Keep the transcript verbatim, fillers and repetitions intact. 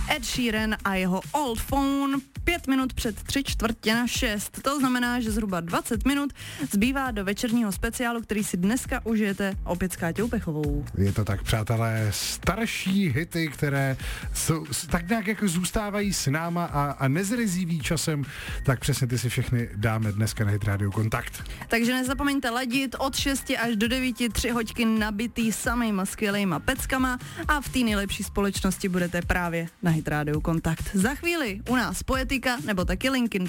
Ed Sheeran a jeho Old Phone, pět minut před tři čtvrtě na šest. To znamená, že zhruba dvacet minut zbývá do večerního speciálu, který si dneska užijete opět s Káťou Pechovou. Je to tak, přátelé, starší hity, které jsou, tak nějak jako zůstávají s náma a, a nezrizíví časem, tak přesně ty si všechny dáme dneska na Hit Radio Kontakt. Takže nezapomeňte ladit od šesti až do devíti, tři hoďky nabitý samýma skvělejma peckama a v té nejlepší společnosti budete právě na Hit Radio Kontakt. Za chvíli u nás Poetika nebo taky Linkin